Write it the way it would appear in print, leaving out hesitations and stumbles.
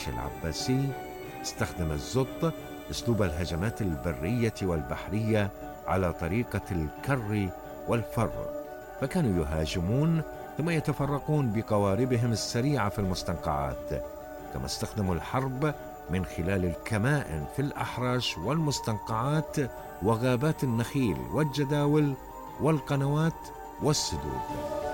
الجيش العباسي استخدم الزط أسلوب الهجمات البرية والبحرية على طريقة الكر والفر، فكانوا يهاجمون ثم يتفرقون بقواربهم السريعة في المستنقعات. كما استخدموا الحرب من خلال الكمائن في الأحراش والمستنقعات وغابات النخيل والجداول والقنوات والسدود.